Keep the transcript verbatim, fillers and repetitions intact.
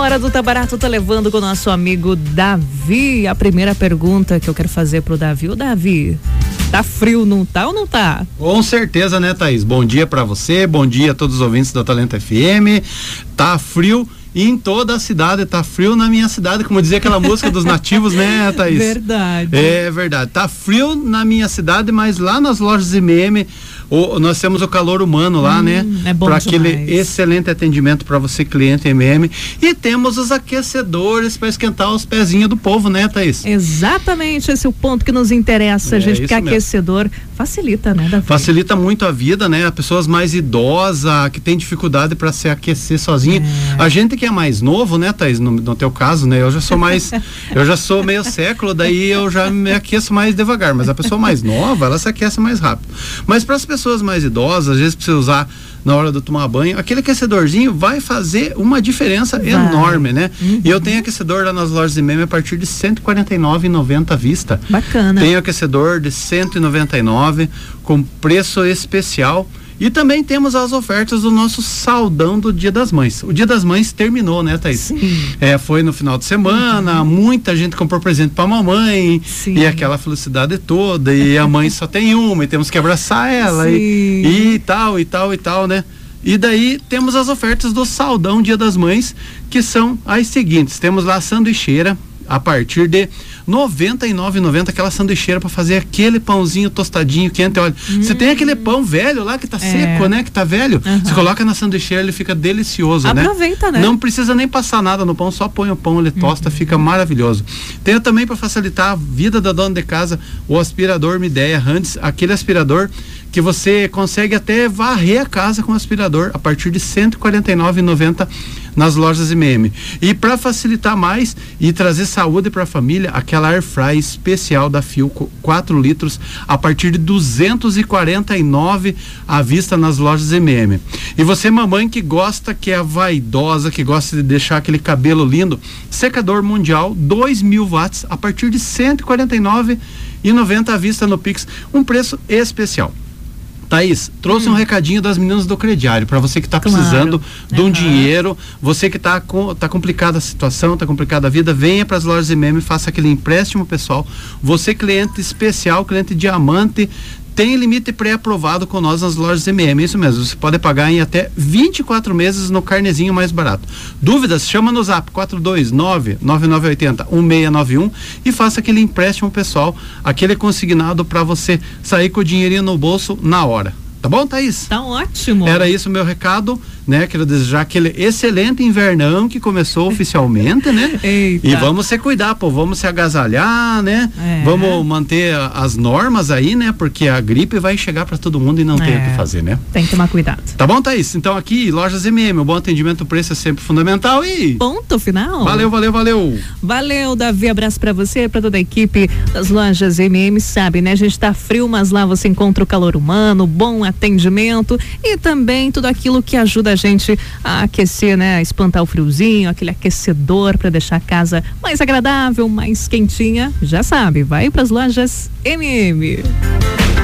hora do Tá Barato, tá levando com o nosso amigo Davi. A primeira pergunta que eu quero fazer pro Davi. Ô Davi, tá frio, não tá ou não tá? Com certeza, né, Thaís? Bom dia pra você, bom dia a todos os ouvintes da Talento F M. Tá frio em toda a cidade, tá frio na minha cidade, como dizia aquela música dos nativos, né, Thaís? Verdade. É verdade. Tá frio na minha cidade, mas lá nas lojas M M, o, nós temos o calor humano lá, hum, né? É bom para demais. Aquele excelente atendimento para você, cliente M M. E temos os aquecedores para esquentar os pezinhos do povo, né, Thaís? Exatamente, esse é o ponto que nos interessa, É, gente, porque isso mesmo. aquecedor facilita, né, Davi? Facilita muito a vida, né? As pessoas mais idosas, que tem dificuldade para se aquecer sozinha. É. A gente que é mais novo, né, Thaís? No, no teu caso, né? Eu já sou mais, eu já sou meio século, daí eu já me aqueço mais devagar, mas a pessoa mais nova, ela se aquece mais rápido. Mas para as pessoas mais idosas, às vezes precisa usar na hora de tomar banho, aquele aquecedorzinho vai fazer uma diferença vai. enorme, né? Uhum. E eu tenho aquecedor lá nas lojas de meme a partir de cento e quarenta e nove reais e noventa centavos à vista. Bacana. Tenho aquecedor de cento e noventa e nove reais com preço especial. E também temos as ofertas do nosso saldão do Dia das Mães. O Dia das Mães terminou, né, Thaís? Sim. É, foi no final de semana, uhum. muita gente comprou presente pra mamãe. Sim. E aquela felicidade toda, e a mãe só tem uma, e temos que abraçar ela, e, e tal, e tal, e tal, né? E daí temos as ofertas do saldão Dia das Mães, que são as seguintes. Temos lá a sanduicheira, a partir de noventa e nove reais e noventa centavos, aquela sanduicheira para fazer aquele pãozinho tostadinho quente. Olha, hum. você tem aquele pão velho lá que tá é. seco, né? Que tá velho. Uhum. Você coloca na sanduicheira, ele fica delicioso, Aproveita, né? Aproveita, né? Não precisa nem passar nada no pão, só põe o pão, ele tosta, uhum. fica maravilhoso. Tem também para facilitar a vida da dona de casa, o aspirador Midea Hands, aquele aspirador que você consegue até varrer a casa com o aspirador a partir de cento e quarenta e nove reais e noventa centavos nas lojas M M. E para facilitar mais e trazer saúde para a família, aquela air fry especial da Philco, quatro litros, a partir de duzentos e quarenta e nove reais à vista nas lojas M M. E você, mamãe, que gosta, que é vaidosa, que gosta de deixar aquele cabelo lindo, secador mundial, dois mil watts, a partir de cento e quarenta e nove reais e noventa centavos à vista no Pix, um preço especial. Thaís, trouxe hum. um recadinho das meninas do crediário, para você que está claro. precisando de um uhum. dinheiro, você que está com, tá complicada a situação, está complicada a vida, venha para as lojas M M, faça aquele empréstimo pessoal. Você, cliente especial, cliente diamante, tem limite pré-aprovado com nós nas lojas M M, isso mesmo, você pode pagar em até vinte e quatro meses no carnezinho mais barato. Dúvidas? Chama no zap quatro dois nove, nove nove oito zero, um seis nove um e faça aquele empréstimo pessoal, aquele consignado para você sair com o dinheirinho no bolso na hora. Tá bom, Thaís? Tá ótimo. Era isso o meu recado, né? Quero desejar aquele excelente invernão que começou oficialmente, né? Eita. E vamos se cuidar, pô, vamos se agasalhar, né? É. Vamos manter a, as normas aí, né? Porque a gripe vai chegar para todo mundo e não é. tem o que fazer, né? Tem que tomar cuidado. Tá bom, Thaís? Então aqui, lojas M M, o bom atendimento, o preço é sempre fundamental e... Ponto final. Valeu, valeu, valeu. Valeu, Davi, abraço pra você, pra toda a equipe das lojas M M, sabe, né? A gente tá frio, mas lá você encontra o calor humano, bom atendimento e também tudo aquilo que ajuda a gente a aquecer, né? A espantar o friozinho, aquele aquecedor para deixar a casa mais agradável, mais quentinha. Já sabe, vai para as lojas M M.